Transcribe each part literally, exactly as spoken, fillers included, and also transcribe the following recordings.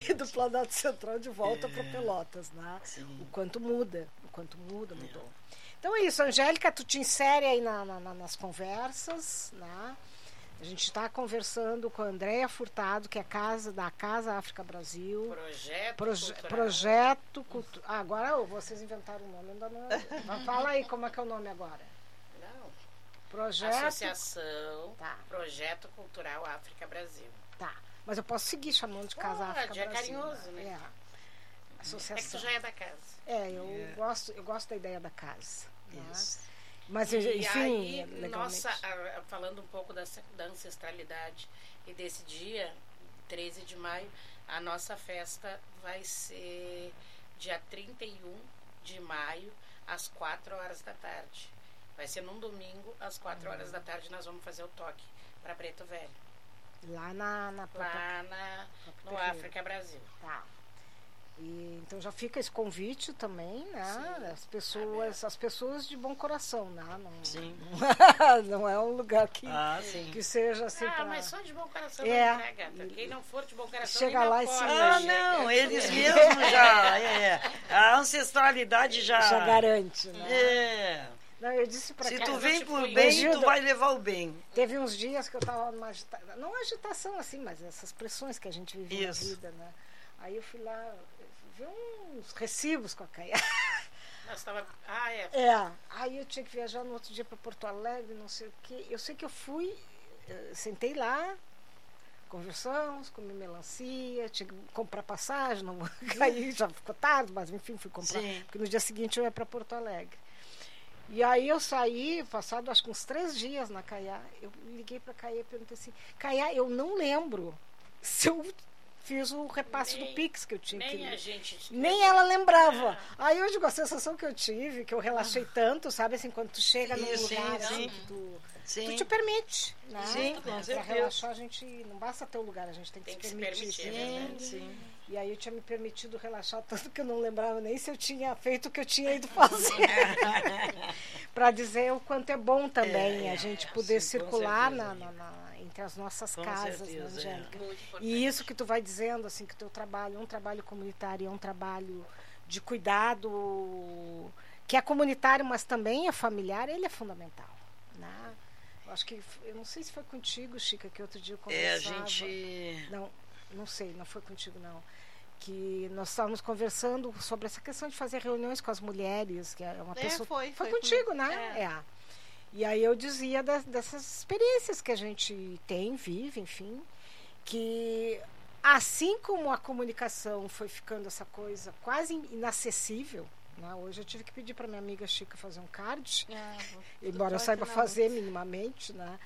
e do Planalto Central de volta é. para Pelotas, né? Sim. O quanto muda, o quanto muda, mudou. É. Então é isso, Angélica, tu te insere aí na, na, nas conversas, né? A gente está conversando com a Andréia Furtado, que é a casa da Casa África Brasil. Projeto Proje Cultural. Projeto Cultural. Ah, agora oh, vocês inventaram o nome, ainda não. Fala aí como é que é o nome agora. Não. Projeto. Associação tá. Projeto Cultural África Brasil. Tá. Mas eu posso seguir chamando de Casa Pode, África é Brasil. carinhoso, né? É. Associação. É que tu já é da casa. É, eu, Yeah. gosto, eu gosto da ideia da casa. Isso. Né? Mas, E enfim, aí, legalmente. nossa, a- a- falando um pouco dessa, da ancestralidade e desse dia, treze de maio, a nossa festa vai ser dia trinta e um de maio, às quatro horas da tarde. Vai ser num domingo, às quatro horas da tarde, nós vamos fazer o toque para Preto Velho. Lá na, na Lá na, no África Brasil. Tá. E, então já fica esse convite também, né? Sim, as pessoas, as pessoas de bom coração, né? Não, Sim. não é um lugar que, Ah, sim. que seja assim. Ah, pra... mas só de bom coração É. não entrega. Quem não for de bom coração Chega nem lá na e se porta Ah, chega. não, eles mesmos já. É, é. A ancestralidade já. Já garante, né? É. Não, eu disse pra Se cá, tu vem tipo, por bem, Gilda, tu vai levar o bem. teve uns dias que eu tava numa agitação, não uma agitação assim, mas essas pressões que a gente vive Isso. na vida, né? Aí eu fui lá ver uns recibos com a Caia. Nós tava... Ah, é. É, aí eu tinha que viajar no outro dia para Porto Alegre, não sei o quê. Eu sei que eu fui, eh, sentei lá, conversamos, comi melancia, tinha que comprar passagem, não, aí já ficou tarde, mas enfim, fui comprar, Sim. porque no dia seguinte eu ia para Porto Alegre. E aí eu saí, passado acho que uns três dias na Caiá, eu liguei para a Caiá e perguntei assim, Caiá, eu não lembro se eu fiz o repasse Nem- do Pix que eu tinha Nem que... a gente... Nem ela lembrava. É. Aí eu digo, a sensação que eu tive, que eu relaxei tanto, sabe, assim, quando tu chega num Sim, lugar sim, assim, sim. que tu, Sim. tu te permite, né? Sim, com Pra certeza. relaxar a gente, não basta ter o lugar, a gente tem que Tem que se se permitir. permitir, sim. é Sim, verdade. sim. E aí eu tinha me permitido relaxar tanto que eu não lembrava nem se eu tinha feito o que eu tinha ido fazer. Para dizer o quanto é bom também É, a gente é, poder sim, com circular certeza, na, na- na- entre as nossas Com casas, certeza, né, é. Angélica? Muito importante. E isso que tu vai dizendo, assim, que o teu trabalho é um trabalho comunitário, é um trabalho de cuidado, que é comunitário, mas também é familiar, ele é fundamental, né? Eu acho que, eu não sei se foi contigo, Chica, que outro dia eu conversava. É, a gente. Não, não sei, não foi contigo, não. Que nós estávamos conversando sobre essa questão de fazer reuniões com as mulheres, que é uma É, pessoa... foi, Foi foi contigo, comigo. né? É. É. E aí eu dizia das- dessas experiências que a gente tem, vive, enfim, que assim como a comunicação foi ficando essa coisa quase inacessível, né? Hoje eu tive que pedir para minha amiga Chica fazer um card, Ah, vou- embora eu tô saiba aqui na fazer minimamente, né?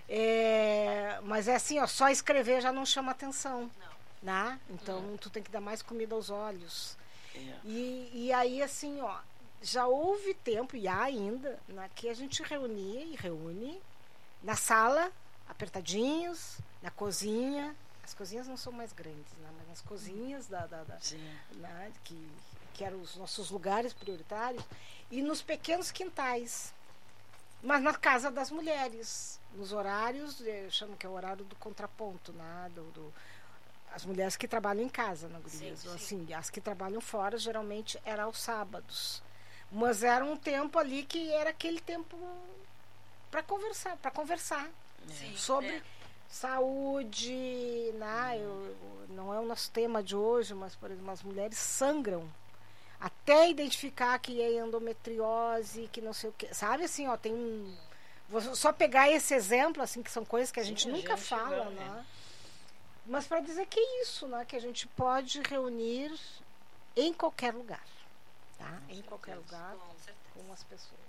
É, mas é assim, ó, só escrever já não chama atenção, né? Então tu tem que dar mais comida aos olhos. É. E, e aí, assim, ó, já houve tempo, e há ainda, né, que a gente reunia e reúne na sala, apertadinhos, na cozinha. As cozinhas não são mais grandes, né, mas nas cozinhas, da, da, da- Sim. né, que, que eram os nossos lugares prioritários, e nos pequenos quintais. Mas na casa das mulheres, nos horários, eu chamo que é o horário do contraponto, né, do, do- as mulheres que trabalham em casa, na Gurias, Sim, ou sim. assim, as que trabalham fora geralmente era aos sábados, mas era um tempo ali que era aquele tempo para conversar, para conversar Sim, sobre é. saúde, né? Eu, eu- não é o nosso tema de hoje, mas por exemplo, as mulheres sangram até identificar que é endometriose, que não sei o que, sabe assim, ó, tem um, vou só pegar esse exemplo assim, que são coisas que a Sim, gente a nunca gente fala, não, né? Mas para dizer que é isso, né? Que a gente pode reunir em qualquer lugar, tá? Em qualquer lugar Com certeza. com as pessoas.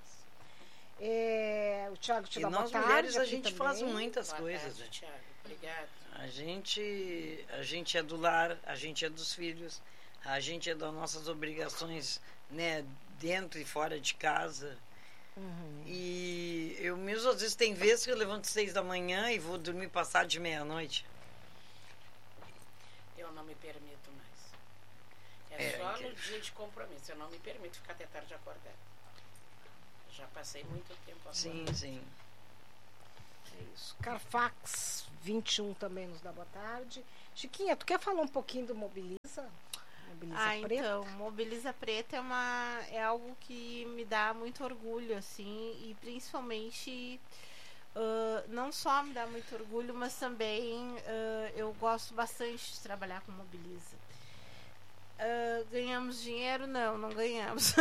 É, o Thiago te E dá boa nós tarde, mulheres a aqui gente também. faz muitas Boa coisas. tarde, Né? Thiago. Obrigada. A gente, a gente é do lar, a gente é dos filhos, a gente é das nossas obrigações, né, dentro e fora de casa. Uhum. E eu mesmo, às vezes, tem vezes que eu levanto seis da manhã e vou dormir passado de meia-noite. Eu não me permito mais. É, É, só que- no dia de compromisso. Eu não me permito ficar até tarde acordado. Já passei muito tempo Sim, acordada. sim. É isso. Carfax vinte e um também nos dá boa tarde. Chiquinha, tu quer falar um pouquinho do Mobiliza? Mobiliza Ah, Preta? então, Mobiliza Preta é, uma, é algo que me dá muito orgulho, assim, e principalmente, uh, não só me dá muito orgulho, mas também uh, eu gosto bastante de trabalhar com Mobiliza. Uh, ganhamos dinheiro? Não, não ganhamos.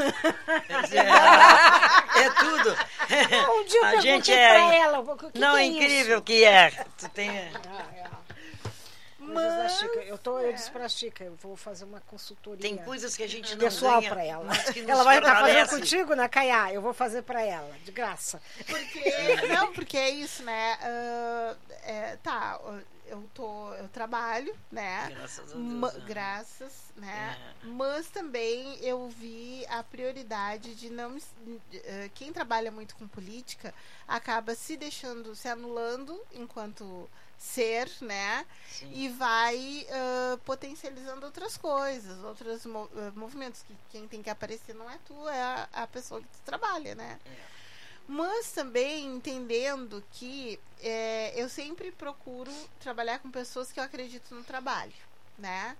É, é tudo. Um dia eu A perguntei gente pra é. ela. O que Não, que é é incrível isso? que é. Tu tem. Ah, é. Mas, Da Chica, eu, tô, eu é. disse pra Chica, eu vou fazer uma consultoria Tem coisas que a gente não pessoal ganha, pra ela. mas que nos Ela vai estar fazendo fortalece. contigo, né, Caiá? Eu vou fazer pra ela, de graça. Porque, não, porque é isso, né? Uh, é, tá, eu tô, eu trabalho, né? Graças a Deus. Ma- né? graças, né? É. Mas também eu vi a prioridade de não me- eh, quem trabalha muito com política acaba se deixando, se anulando enquanto ser, né? Sim. E vai ah, potencializando outras coisas, outros mo- eh, movimentos que quem tem que aparecer não é tu, é a, a pessoa que tu trabalha, né? É. Mas também entendendo que é, eu sempre procuro trabalhar com pessoas que eu acredito no trabalho, né?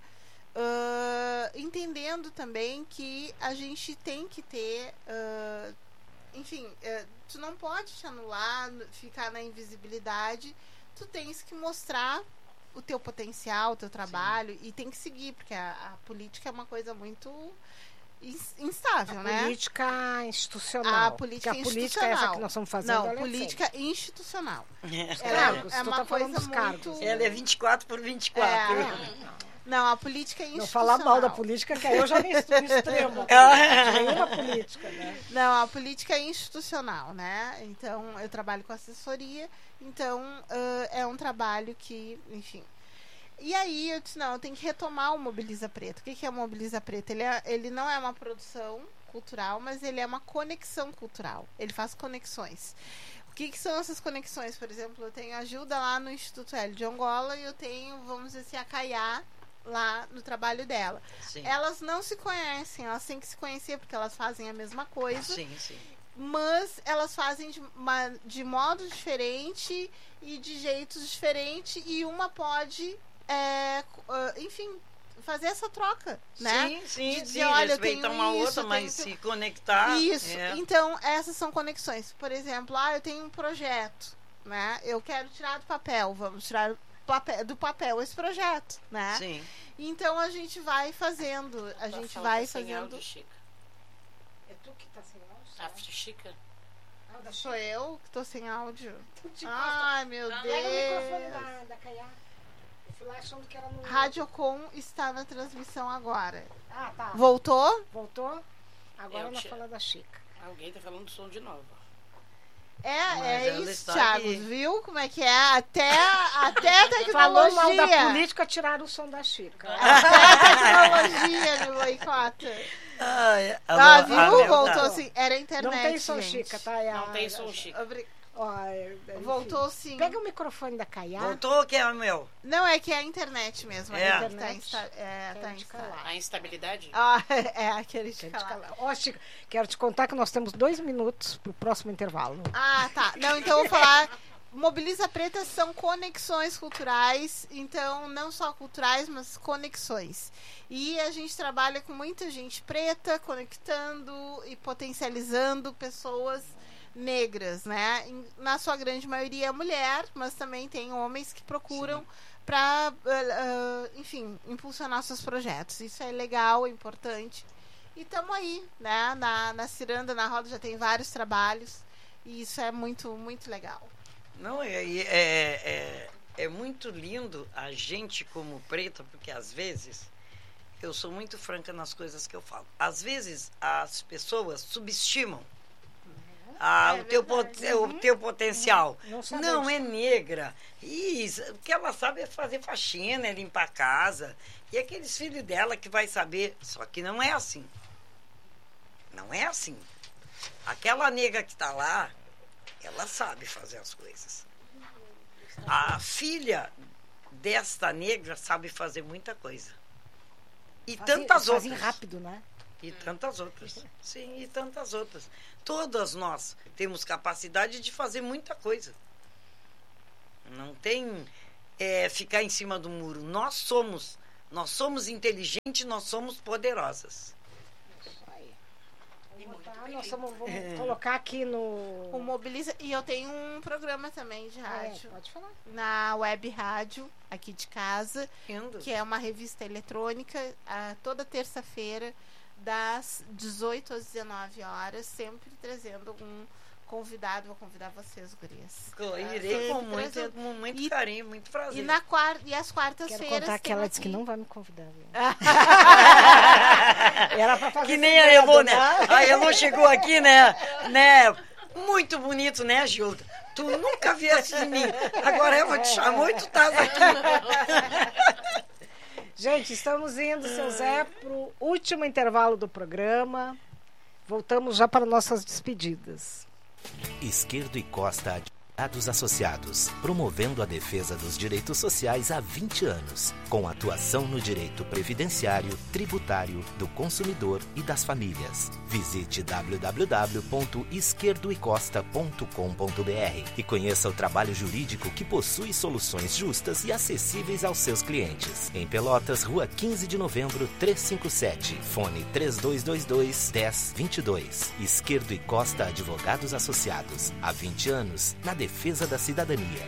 Ah, entendendo também que a gente tem que ter, ah, enfim, eh, tu não pode te anular, ficar na invisibilidade, tu tens que mostrar o teu potencial, o teu trabalho e tem que seguir, porque a, a política é uma coisa muito ins- instável, né? Política institucional. A política Porque a política é institucional. essa que nós estamos fazendo. Não, ela é política institucional. É. Ela Cargos, é, é tu uma tá falando coisa dos cargos. muito... Ela é vinte e quatro por vinte e quatro. É. Não, a política é Não institucional. falar mal da política, que aí eu já me no extremo. Ah. Nenhuma política, né? Não, a política é institucional, né? Então, eu trabalho com assessoria, então ah, é um trabalho que, enfim. E aí eu disse, não, eu tenho que retomar o Mobiliza Preto. O que que é o Mobiliza Preto? Ele, é, ele não é uma produção cultural, mas ele é uma conexão cultural. Ele faz conexões. O que, que são essas conexões? Por exemplo, eu tenho a Gilda lá no Instituto Hélio de Angola e eu tenho, vamos dizer assim, a Caiá lá no trabalho dela. Sim. Elas não se conhecem, elas têm que se conhecer porque elas fazem a mesma coisa, Sim, sim. mas elas fazem de, uma, de modo diferente e de jeitos diferentes e uma pode, é, ah, enfim, fazer essa troca, né? Sim, sim, De sim. dizer, olha, eu Respeitar tenho uma isso, outra, eu mas tenho- se conectar. Isso. é. Então, essas são conexões. Por exemplo, ah, eu tenho um projeto, né? Eu quero tirar do papel, vamos tirar do papel, do papel esse projeto, né? Sim. Então a gente vai fazendo, a Tua gente falta vai sem fazendo. áudio, Chica. É tu que tá sem áudio? A Chica. Ah, da Sou eu que tô sem áudio. Tu te Ai, meu Não, Pega o microfone Deus. da, da Caiá. Eu fui lá achando que era no... Radiocom está na transmissão agora. Ah, tá. Voltou? Voltou? Agora Eu na te- fala da Chica. Alguém tá falando do som de novo. É, Mas é ela isso, está Thiago. aqui. Viu como é que é? Até, até a tecnologia. Falou mal da política, tiraram o som da Chica. Até a tecnologia me boicota. Ai, Ah, a- viu? a- Voltou tá. assim. Era a internet. Não tem som gente. Chica, tá? É Não a- tem som, Chica. Obri- Ó, é- enfim. Voltou sim. Pega o microfone da Caiá. Voltou que é o meu. Não, é que é a internet mesmo. É. É. Tá Internet. insta... é, Quer tá te instalado. calar. A instabilidade? Ah, é aquele de Quer te calar. calar. Ó, Chica, quero te contar que nós temos dois minutos pro próximo intervalo. Ah, tá. Não, então eu vou falar. Mobiliza Preta são conexões culturais, então não só culturais, mas conexões. E a gente trabalha com muita gente preta, conectando e potencializando pessoas negras, né? Em- Na sua grande maioria é mulher, mas também tem homens que procuram para, enfim, impulsionar seus projetos. Isso é legal, é importante. E estamos aí, né? Na, na Ciranda, na Roda, já tem vários trabalhos. E isso é muito, muito legal. Não, é, é, é, é muito lindo a gente como preta, porque às vezes eu sou muito franca nas coisas que eu falo. Às vezes as pessoas subestimam a- É o, teu, verdade. pot- o teu potencial. Não sabe Não, onde é negra. E isso, o que ela sabe é fazer faxina, é limpar a casa. E aqueles filhos dela que vai saber. Só que não é assim. Não é assim. Aquela nega que está lá, ela sabe fazer as coisas. A filha desta negra sabe fazer muita coisa. E Fazem- tantas fazem outras. rápido, né? E tantas outras. Sim, e tantas outras. Todas nós temos capacidade de fazer muita coisa. Não tem é, ficar em cima do muro. Nós somos, nós somos inteligentes, nós somos poderosas. Nós vamos, vamos é. colocar aqui no... O Mobiliza... E eu tenho um programa também de rádio. É, pode falar. Na Web Rádio, aqui de casa. Lindo. Que é uma revista eletrônica, a, toda terça-feira, das dezoito às dezenove horas, sempre trazendo um convidado. Vou convidar vocês, gurias. Eu irei com muito, com muito e, carinho, muito prazer. E, na quarta, e as quartas-feiras... Quero contar que ela aqui... disse que não vai me convidar. Era pra fazer que nem a Elô, né? A Elô chegou aqui, né? né? Muito bonito, né, Gilda? Tu nunca vieste de mim. Agora ela te chamou e tu estás aqui. Gente, estamos indo, seu Zé, pro último intervalo do programa. Voltamos já para nossas despedidas. Esquerdo e Costa Advogados Associados, promovendo a defesa dos direitos sociais há vinte anos, com atuação no direito previdenciário, tributário, do consumidor e das famílias. Visite w w w ponto esquerdo e costa ponto com ponto b r e conheça o trabalho jurídico que possui soluções justas e acessíveis aos seus clientes. Em Pelotas, Rua quinze de novembro, trezentos e cinquenta e sete, fone três dois dois dois, um zero dois dois. Esquerdo e Costa Advogados Associados, há vinte anos, na defesa da cidadania.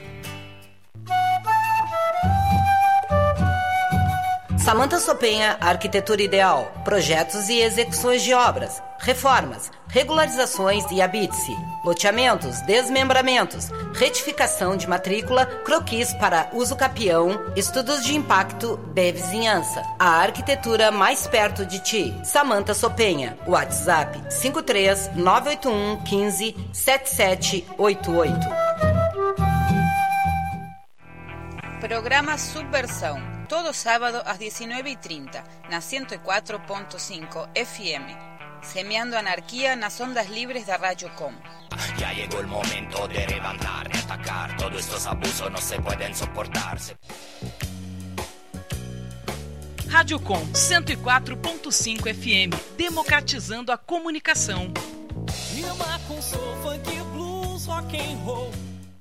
Samanta Sopenha, Arquitetura Ideal, projetos e execuções de obras, reformas, regularizações e habite-se, loteamentos, desmembramentos, retificação de matrícula, croquis para uso capião, estudos de impacto de vizinhança. A arquitetura mais perto de ti. Samanta Sopenha, WhatsApp cinco três nove oito um um cinco sete sete oito oito. Programa Subversão, todo sábado às dezenove e trinta, na cento e quatro ponto cinco F M. Semeando anarquía nas ondas libres da Rádio Com. Ya llegó el momento de levantar, de atacar. Todos estos abusos no se pueden soportar. Rádio Com cento e quatro ponto cinco F M, democratizando a comunicação. Rima com soul, funk, blues, rock and roll.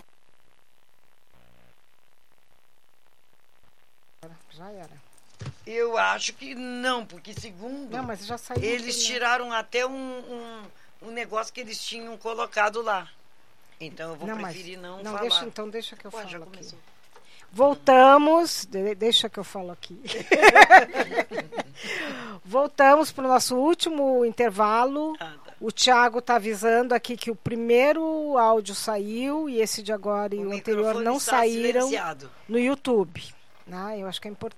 Já era. Eu acho que não, porque segundo não, mas já saiu eles tudo, tiraram né? até um, um, um negócio que eles tinham colocado lá. Então eu vou não, preferir mas, não, não falar. Deixa, então deixa que eu Pô, falo aqui. Começou. Voltamos, de, deixa que eu falo aqui. Voltamos para o nosso último intervalo. Ah, tá. O Thiago está avisando aqui que o primeiro áudio saiu e esse de agora e o, o anterior não saíram silenciado. No YouTube. Ah, eu acho que é importante.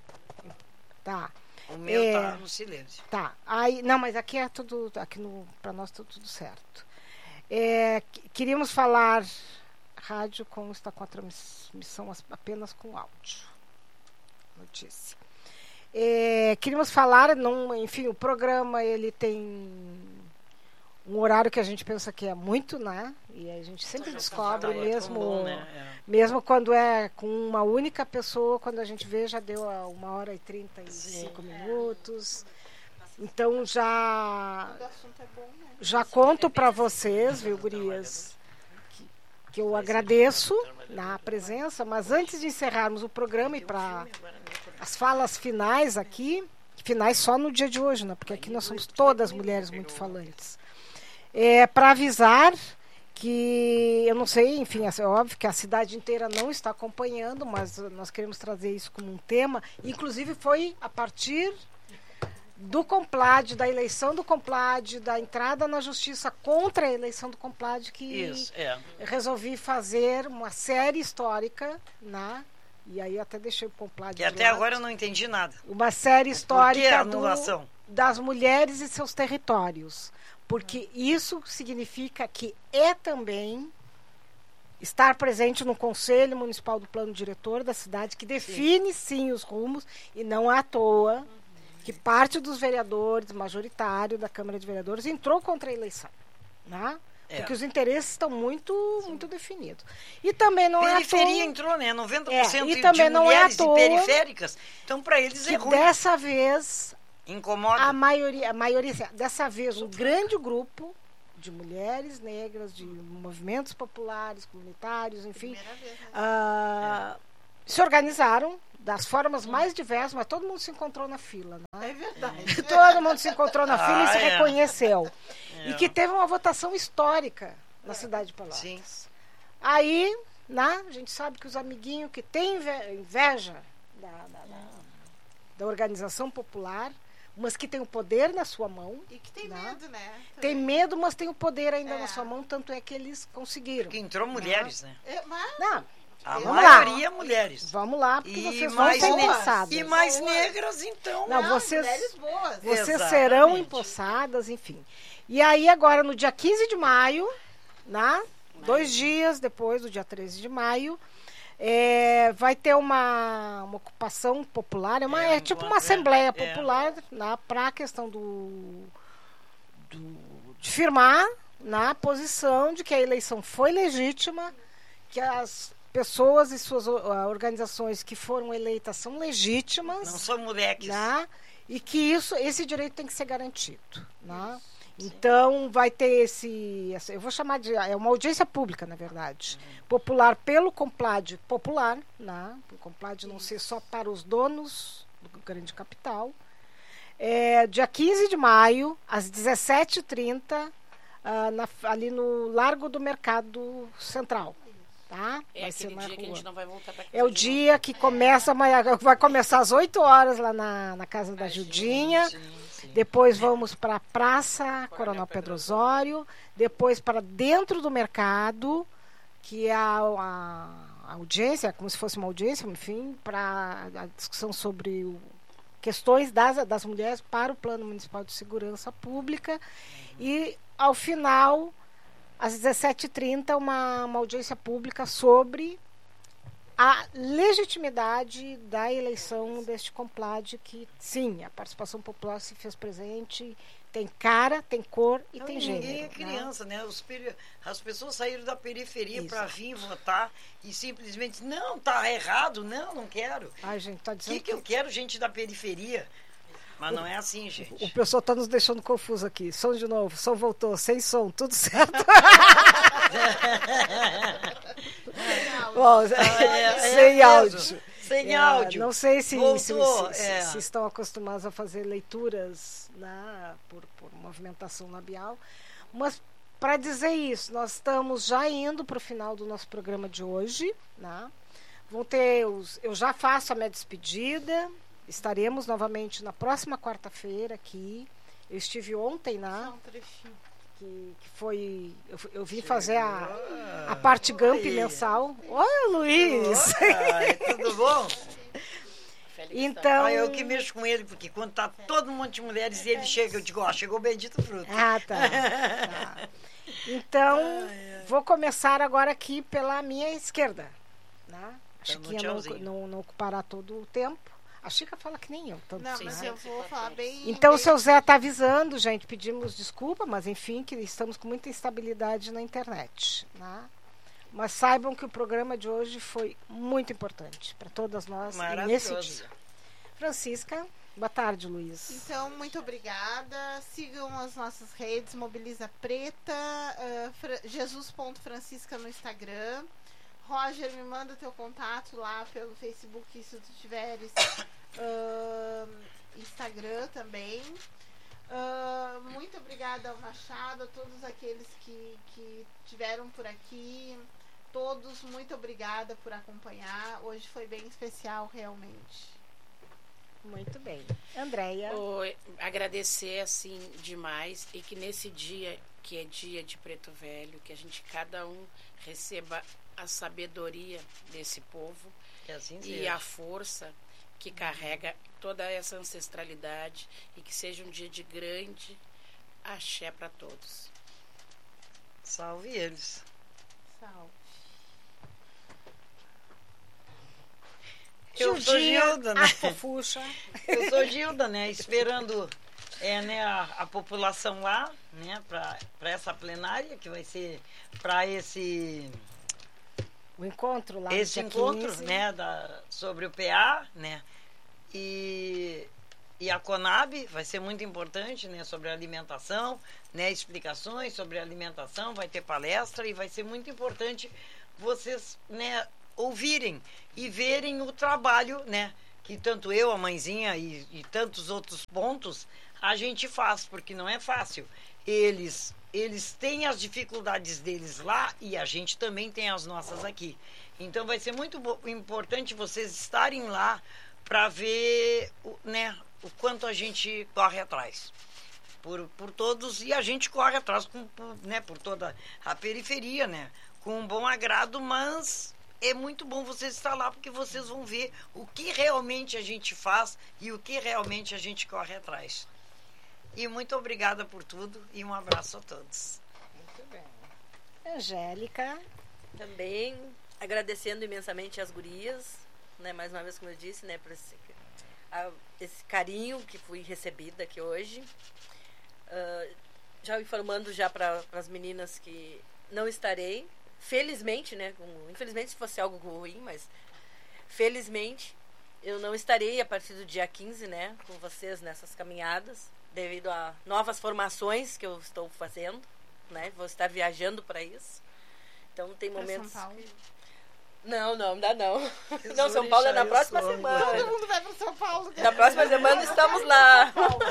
Tá. O meu é, tá no silêncio. Tá. Aí, não, mas aqui é tudo, aqui no, para nós tá tudo certo. É, queríamos falar, rádio com está com a transmissão apenas com áudio. Notícia. É, queríamos falar, não, enfim, o programa ele tem um horário que a gente pensa que é muito, né? E a gente sempre descobre, mesmo, bom, né? é. mesmo quando é com uma única pessoa, quando a gente vê, já deu a uma hora e trinta e cinco Sim. minutos. Então já, já conto para vocês, viu, gurias, que, que eu agradeço na presença, mas antes de encerrarmos o programa e para as falas finais aqui, finais só no dia de hoje, né? Porque aqui nós somos todas mulheres muito falantes. É, para avisar que, eu não sei, enfim, é óbvio que a cidade inteira não está acompanhando, mas nós queremos trazer isso como um tema. Inclusive foi a partir do Complad, da eleição do Complad, da entrada na justiça contra a eleição do Complad, que isso, é. resolvi fazer uma série histórica, né? E aí até deixei o Complad. E até lado. Agora eu não entendi nada. Uma série histórica Por que a anulação? Do, das mulheres e seus territórios. Porque isso significa que é também estar presente no Conselho Municipal do Plano Diretor da cidade, que define, sim, sim os rumos, e não à toa uhum. que parte dos vereadores, majoritário da Câmara de Vereadores, entrou contra a eleição. Né? É. Porque os interesses estão muito, muito definidos. E também não Periferia é à toa... Periferia entrou, né? noventa por cento é, e também de não mulheres é à toa e periféricas. Então, para eles é que ruim. Dessa vez... Incomoda. A maioria, a maioria, dessa vez, um grande grupo, de mulheres negras, de movimentos populares, comunitários, enfim, Primeira vez, né? ah, se organizaram das formas mais diversas, mas todo mundo se encontrou na fila. Né? É verdade. Todo mundo se encontrou na fila Ah, e se é. reconheceu. É. E que teve uma votação histórica na cidade de Pelotas. Sim. Aí, né, a gente sabe que os amiguinhos que têm inve- inveja da, da, da, da organização popular, mas que tem o poder na sua mão, E que tem né? medo, né? Tem Também. medo, mas tem o poder ainda É. na sua mão, tanto é que eles conseguiram. Que entrou mulheres, né? É, mas Não, A Vamos lá. maioria mulheres. vamos lá, porque E vocês vão mais ser ne- empossadas. E mais negras, então. Não, não, vocês- mulheres boas. Vocês Exatamente. serão empossadas, enfim. E aí, agora, no dia quinze de maio, né, dois dias depois do dia treze de maio, é, vai ter uma, uma ocupação popular, é, uma, É, é tipo enquanto- uma assembleia é, popular né, para a questão do, do- de firmar na posição de que a eleição foi legítima, que as pessoas e suas o- ah, organizações que foram eleitas são legítimas. Não são moleques. Né? E que isso, esse direito tem que ser garantido. Né? Então, vai ter esse, essa- eu vou chamar de, é uma audiência pública, na verdade, popular pelo Complad popular, né? O Complad não ser só para os donos do grande capital. É, dia quinze de maio, às dezessete e trinta, ah, na- ali no Largo do Mercado Central. Tá? É Vai ser aquele na dia que a rua. gente não vai voltar pra casa. É o de dia que começa amanhã, vai começar às oito horas lá na, na casa da Judinha. Sim, sim. Depois vamos para a Praça Coronel Coronel Pedro Pedro Osório. Depois para dentro do mercado, que é a, a, a audiência, como se fosse uma audiência, enfim, para a discussão sobre o, questões das, das mulheres para o Plano Municipal de Segurança Pública. E, ao final, às dezessete e trinta, uma, uma audiência pública sobre a legitimidade da eleição deste Complad, que, sim, a participação popular se fez presente, tem cara, tem cor e Não, tem ninguém gênero. é criança, né? Os peri- As pessoas saíram da periferia Isso. para vir votar e simplesmente, não, tá errado, não, não quero. Né? Ai, gente, tá O dizendo que, que eu quero, gente da periferia? Mas não é assim, gente. O pessoal está nos deixando confuso aqui. Som de novo, som voltou, sem som, tudo certo. Bom, é sem mesmo. áudio. Sem É, áudio. Não sei se, se, Voltou, se- é. se estão acostumados a fazer leituras né, por, por movimentação labial, mas para dizer isso, nós estamos já indo para o final do nosso programa de hoje. Né? Vão ter os, eu já faço a minha despedida. Estaremos novamente na próxima quarta-feira aqui. Eu estive ontem, né? Só um trechinho. Que, que foi. Eu, eu vim fazer a, a parte Gamp Oi. mensal. Oi, Luiz! Ai, tudo bom? Félix Então. Ah, eu que mexo com ele, porque quando tá todo mundo de mulheres e ele chega, eu digo, ó, chegou o bendito fruto. Ah, tá. Tá. Então, vou começar agora aqui pela minha esquerda. Né? A Então, Chiquinha não, tchauzinho. não, não ocupará todo o tempo. A Chica fala que nem eu. Tanto, Não, né? mas eu vou falar bem. Então, o bem- seu Zé está avisando, gente, pedimos desculpa, mas enfim, que estamos com muita instabilidade na internet. Né? Mas saibam que o programa de hoje foi muito importante para todas nós nesse Maravilhoso. dia. Francisca, boa tarde, Luiz. Então, muito obrigada. Sigam as nossas redes, Mobiliza Preta, uh, Fra- Jesus.francisca no Instagram. Roger, me manda teu contato lá pelo Facebook, se tu tiveres uh, Instagram também. Uh, muito obrigada ao Machado, a todos aqueles que, que tiveram por aqui. Todos, muito obrigada por acompanhar. Hoje foi bem especial, realmente. Muito bem. Andréia. Oi, agradecer assim demais e que nesse dia que é dia de Preto Velho, que a gente cada um receba a sabedoria desse povo Que assim e seja. a força que carrega toda essa ancestralidade e que seja um dia de grande axé para todos. Salve eles. Salve. Eu sou Gilda, né? a fofucha. Eu sou Gilda, né? Esperando é, né, a, a população lá, né? Para essa plenária, que vai ser para esse, O encontro lá esse no dia encontro, quinze. né? Da, sobre o P A, né? E e a Conab vai ser muito importante, né, sobre alimentação, né, explicações sobre alimentação, vai ter palestra e vai ser muito importante vocês, né, ouvirem e verem o trabalho, né, que tanto eu, a mãezinha e, e tantos outros pontos a gente faz, porque não é fácil. Eles, eles têm as dificuldades deles lá e a gente também tem as nossas aqui. Então vai ser muito importante vocês estarem lá para ver, né, o quanto a gente corre atrás por, por todos, e a gente corre atrás com, por, né, por toda a periferia, né, com um bom agrado, mas é muito bom vocês estar lá, porque vocês vão ver o que realmente a gente faz e o que realmente a gente corre atrás. E muito obrigada por tudo e um abraço a todos. Muito bem. Angélica. Também agradecendo imensamente às gurias, né, mais uma vez, como eu disse, né, por esse, a, esse carinho que fui recebida aqui hoje. Uh, já informando já para as meninas que não estarei, felizmente, né, com, infelizmente se fosse algo ruim, mas felizmente eu não estarei a partir do dia quinze, né, com vocês nessas caminhadas, devido a novas formações que eu estou fazendo, né, vou estar viajando para isso. Então tem momentos São Paulo. que... Não, não, ainda não. Não, São Paulo é na próxima semana. Todo mundo vai para São Paulo. Na próxima semana estamos lá.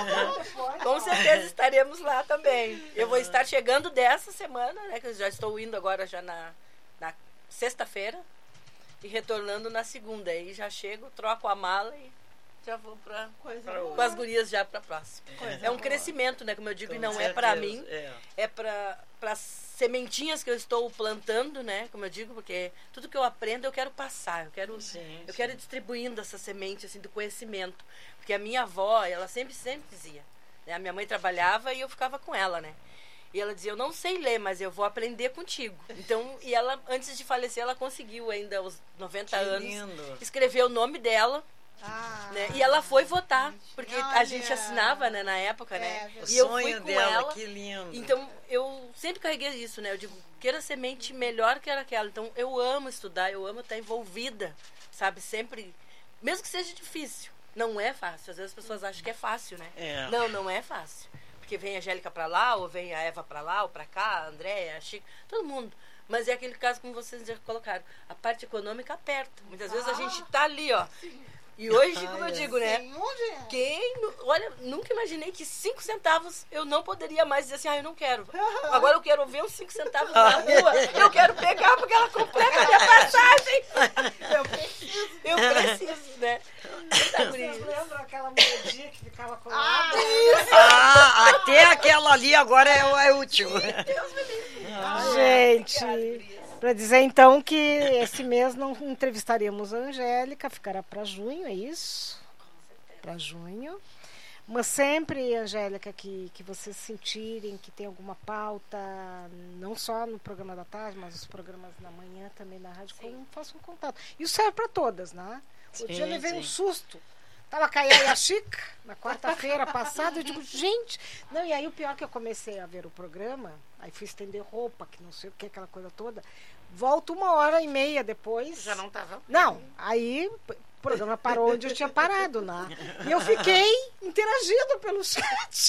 Com certeza estaremos lá também. Eu vou estar chegando dessa semana, né? Que eu já estou indo agora já na, na sexta-feira e retornando na segunda. Aí já chego, troco a mala e já vou para com as gurias já para a próxima. Coisa é um boa. Crescimento, né? Como eu digo, Com não certeza, é para mim, é, é para as sementinhas que eu estou plantando, né? Como eu digo, porque tudo que eu aprendo eu quero passar, eu quero, sim, eu sim. quero ir distribuindo essa semente assim do conhecimento, porque a minha avó, ela sempre sempre dizia, né? A minha mãe trabalhava e eu ficava com ela, né? E ela dizia, eu não sei ler, mas eu vou aprender contigo. Então, e ela antes de falecer, ela conseguiu ainda aos noventa Que anos lindo. escrever o nome dela. Ah, Né? E ela foi votar, porque olha. a gente assinava, né, na época, né? É, O e eu sonho fui com dela, ela. que lindo. Então, eu sempre carreguei isso, né? Eu digo, queira semente melhor que era aquela. Então, eu amo estudar, eu amo estar envolvida, sabe? Sempre, mesmo que seja difícil. Não é fácil. Às vezes as pessoas acham que é fácil, né? É. Não, não é fácil. Porque vem a Angélica pra lá, ou vem a Eva pra lá, ou pra cá, a Andréia, a Chico, todo mundo. Mas é aquele caso, como vocês já colocaram, a parte econômica aperta. Muitas vezes a gente tá ali, ó. E hoje, como eu digo, né? Sim, onde é? Quem, olha, nunca imaginei que cinco centavos eu não poderia mais dizer assim, ah, eu não quero. Agora eu quero ver uns cinco centavos na rua, eu quero pegar porque ela completa a minha passagem. Eu preciso. Eu preciso, né? Tá, Vocês lembram aquela moedinha que ficava colada? Ah, até aquela ali agora é, é útil. Gente, para dizer então que esse mês não entrevistaremos a Angélica, ficará para junho, é isso? Para junho. Mas sempre, Angélica, que, que vocês sentirem que tem alguma pauta, não só no programa da tarde, mas os programas da manhã também na rádio, como, façam contato. Isso serve para todas, né? O Sim, dia eu levei sim. um susto. Tava caindo a Chica na quarta-feira passada, eu digo, gente, não, e aí o pior é que eu comecei a ver o programa, aí fui estender roupa, que não sei o que, aquela coisa toda, volto uma hora e meia depois. Já não estava? Não, aí o programa parou onde eu tinha parado, né? E eu fiquei interagindo pelo chat.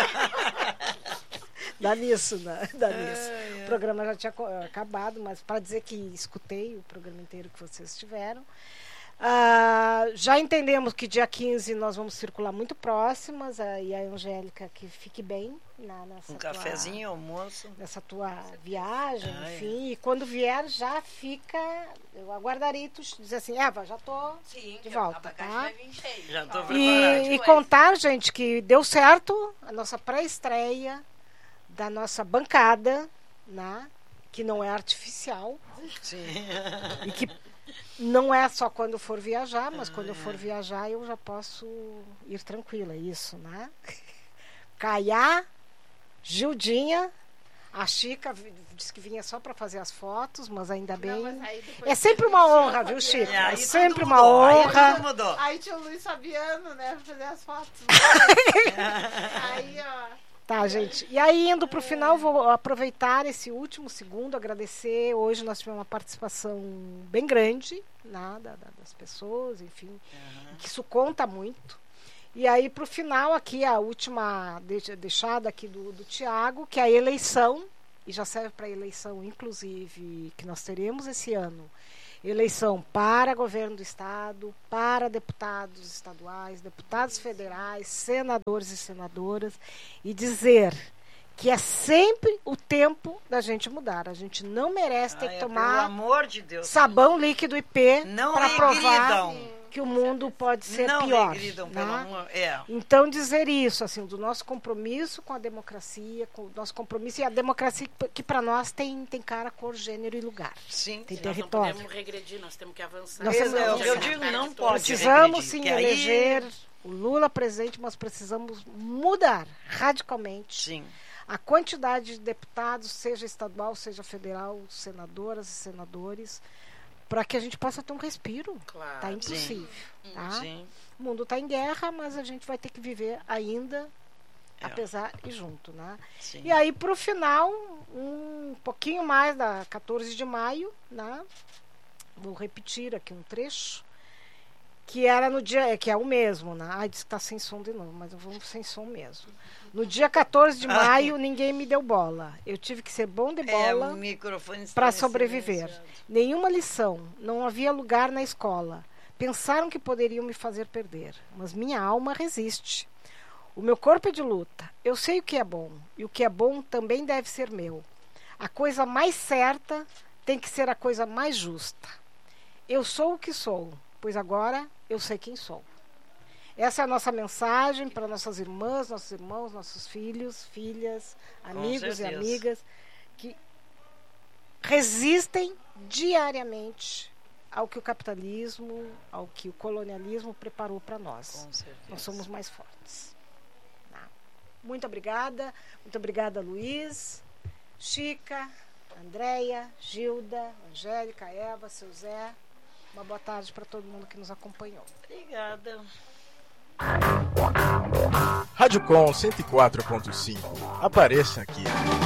Dá nisso, né? Dá nisso. O programa já tinha co- acabado, mas para dizer que escutei o programa inteiro que vocês tiveram. Ah, já entendemos que dia quinze nós vamos circular muito próximas, ah, e a Angélica que fique bem na, nessa Um tua, cafezinho, almoço. nessa tua viagem, Ah, é. enfim, e quando vier já fica, eu aguardarei tu dizer assim, Eva, já tô Sim, de que a volta, bagagem tá? vai vir cheia. Já tô Ó. preparado. E, e contar, gente, que deu certo a nossa pré-estreia da nossa bancada, né? Que não é artificial Sim. e que não é só quando eu for viajar, mas quando eu for viajar eu já posso ir tranquila, isso, né? Caiá, Gildinha, a Chica vi- disse que vinha só para fazer as fotos, mas ainda bem. Não, mas aí depois É sempre uma honra, viu, Chica? É, aí É tudo sempre uma mudou, aí honra. tudo mudou. Aí tinha o Luiz Fabiano, né, pra fazer as fotos. Aí, ó. Tá, gente. E aí, indo para o final, vou aproveitar esse último segundo, agradecer. Hoje nós tivemos uma participação bem grande, né, da- da- das pessoas, enfim, que isso conta muito. E aí, para o final, aqui a última deixada aqui do, do Tiago, que é a eleição, e já serve para a eleição, inclusive, que nós teremos esse ano. Eleição para governo do Estado, para deputados estaduais, deputados federais, senadores e senadoras, e dizer que é sempre o tempo da gente mudar. A gente não merece ter ah, que é, tomar pelo amor de Deus, sabão líquido I P para provar que o mundo pode ser não pior. Regridam, né? pelo amor, é. Então, dizer isso, assim, do nosso compromisso com a democracia, com o nosso compromisso, e a democracia que para nós tem, tem cara, cor, gênero e lugar. Sim. Tem nós território. Não podemos regredir, nós temos que avançar. Nós temos, eu, eu, eu digo, não pode Precisamos, regredir, sim, aí... eleger o Lula presidente, mas precisamos mudar radicalmente sim. a quantidade de deputados, seja estadual, seja federal, senadoras e senadores, para que a gente possa ter um respiro. Claro. Tá impossível. Sim. Tá? Sim. O mundo está em guerra, mas a gente vai ter que viver ainda, é. apesar e junto. Né? Sim. E aí, para o final, um pouquinho mais da quatorze de maio, né? Vou repetir aqui um trecho, que era no dia, que é o mesmo, né? Ai, disse que está sem som de novo, mas eu vou sem som mesmo. No dia quatorze de maio, ninguém me deu bola. Eu tive que ser bom de bola é, para sobreviver. Nenhuma lição, não havia lugar na escola. Pensaram que poderiam me fazer perder, mas minha alma resiste. O meu corpo é de luta. Eu sei o que é bom, e o que é bom também deve ser meu. A coisa mais certa tem que ser a coisa mais justa. Eu sou o que sou, pois agora eu sei quem sou. Essa é a nossa mensagem para nossas irmãs, nossos irmãos, nossos filhos, filhas, amigos e amigas que resistem diariamente ao que o capitalismo, ao que o colonialismo preparou para nós. Nós somos mais fortes. Tá? Muito obrigada. Muito obrigada, Luiz, Chica, Andréia, Gilda, Angélica, Eva, seu Zé. Uma boa tarde para todo mundo que nos acompanhou. Obrigada. Rádio Com cento e quatro ponto cinco. Apareça aqui.